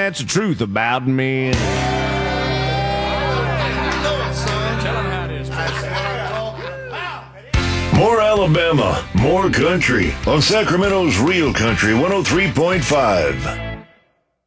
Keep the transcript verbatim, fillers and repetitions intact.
that's the truth about me. More Alabama, more country on Sacramento's Real Country one oh three point five.